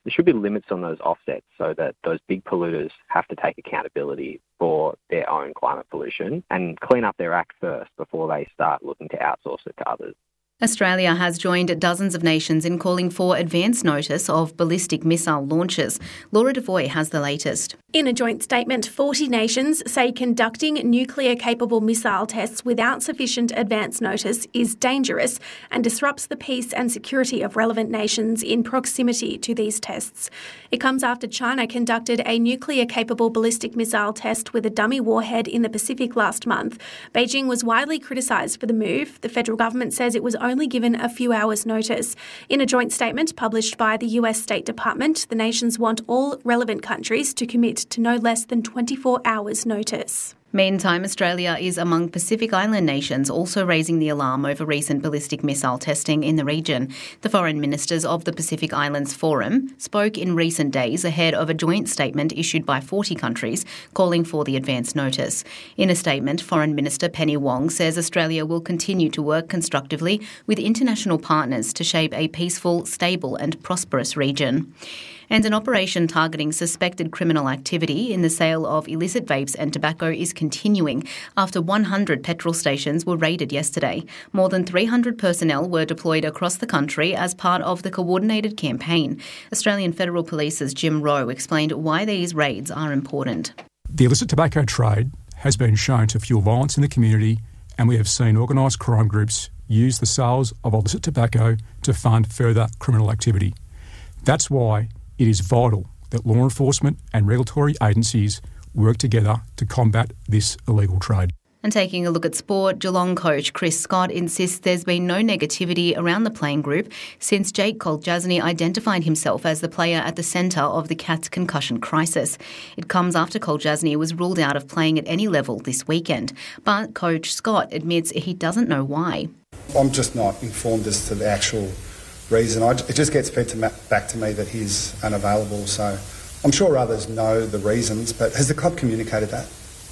there should be limits on those offsets so that those big polluters have to take accountability for their own climate pollution and clean up their act first before they start looking to outsource it to others. Australia has joined dozens of nations in calling for advance notice of ballistic missile launches. Laura Devoy has the latest. In a joint statement, 40 nations say conducting nuclear-capable missile tests without sufficient advance notice is dangerous and disrupts the peace and security of relevant nations in proximity to these tests. It comes after China conducted a nuclear-capable ballistic missile test with a dummy warhead in the Pacific last month. Beijing was widely criticised for the move. The federal government says it was only given a few hours' notice. In a joint statement published by the US State Department, the nations want all relevant countries to commit to no less than 24 hours' notice. Meantime, Australia is among Pacific Island nations also raising the alarm over recent ballistic missile testing in the region. The foreign ministers of the Pacific Islands Forum spoke in recent days ahead of a joint statement issued by 40 countries calling for the advance notice. In a statement, Foreign Minister Penny Wong says Australia will continue to work constructively with international partners to shape a peaceful, stable and prosperous region. And an operation targeting suspected criminal activity in the sale of illicit vapes and tobacco is continuing after 100 petrol stations were raided yesterday. More than 300 personnel were deployed across the country as part of the coordinated campaign. Australian Federal Police's Jim Rowe explained why these raids are important. The illicit tobacco trade has been shown to fuel violence in the community, and we have seen organised crime groups use the sales of illicit tobacco to fund further criminal activity. That's why it is vital that law enforcement and regulatory agencies work together to combat this illegal trade. And taking a look at sport, Geelong coach Chris Scott insists there's been no negativity around the playing group since Jake Kolchasny identified himself as the player at the centre of the Cats' concussion crisis. It comes after Kolchasny was ruled out of playing at any level this weekend. But Coach Scott admits he doesn't know why. I'm just not informed as to the actual reason. It just gets fed back to me that he's unavailable, so I'm sure others know the reasons, but has the club communicated that?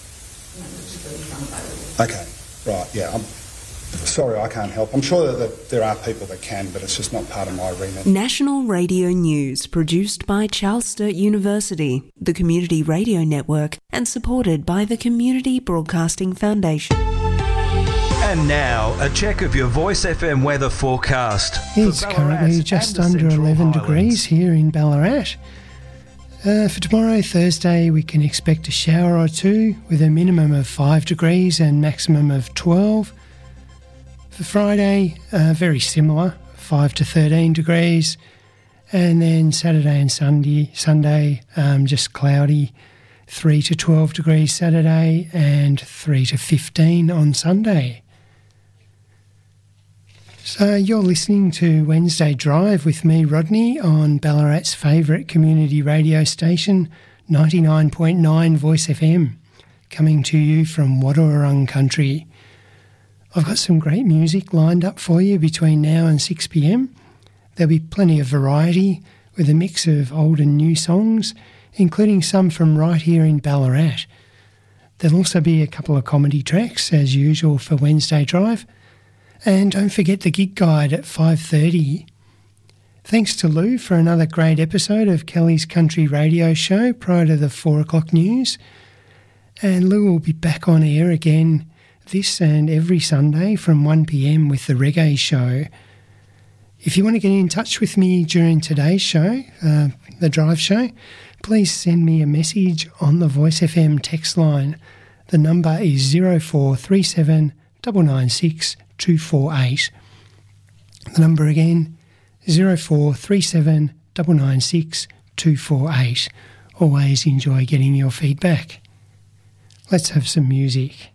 Okay, right, yeah. I'm sorry I can't help. I'm sure that there are people that can, but it's just not part of my remit. National Radio News, produced by Charles Sturt University, the Community Radio Network, and supported by the Community Broadcasting Foundation. And now, a check of your Voice FM weather forecast. It's currently just under 11 degrees here in Ballarat. For tomorrow, Thursday, we can expect a shower or two with a minimum of 5 degrees and maximum of 12. For Friday, very similar, 5 to 13 degrees. And then Saturday and Sunday, just cloudy, 3 to 12 degrees Saturday and 3 to 15 on Sunday. So you're listening to Wednesday Drive with me, Rodney, on Ballarat's favourite community radio station, 99.9 Voice FM, coming to you from Wadawurrung country. I've got some great music lined up for you between now and 6 p.m. There'll be plenty of variety with a mix of old and new songs, including some from right here in Ballarat. There'll also be a couple of comedy tracks, as usual, for Wednesday Drive. And don't forget the gig guide at 5:30. Thanks to Lou for another great episode of Kelly's Country Radio Show prior to the 4 o'clock news. And Lou will be back on air again this and every Sunday from 1 p.m. with the Reggae Show. If you want to get in touch with me during today's show, the Drive Show, please send me a message on the Voice FM text line. The number is 0437 996 248. The number again, 0437 996 248. Always enjoy getting your feedback. Let's have some music.